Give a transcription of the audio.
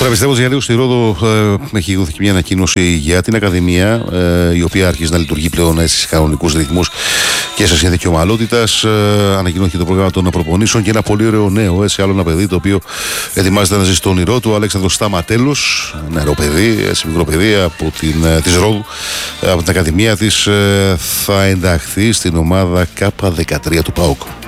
Πανεπιστήμιο της Διαλύου στη Ρόδο έχει δοθεί μια ανακοίνωση για την Ακαδημία, η οποία αρχίζει να λειτουργεί πλέον στις κανονικούς ρυθμούς και σε συνθήκη ομαλότητας. Ανακοινώθηκε το πρόγραμμα των προπονήσεων και ένα πολύ ωραίο νέο, άλλο ένα παιδί το οποίο ετοιμάζεται να ζήσει το όνειρό του, ο Αλέξανδρος Σταματέλος, νεαρό παιδί, μικρό παιδί από της Ρόδου, από την Ακαδημία της, θα ενταχθεί στην ομάδα K13 του ΠΑΟΚ.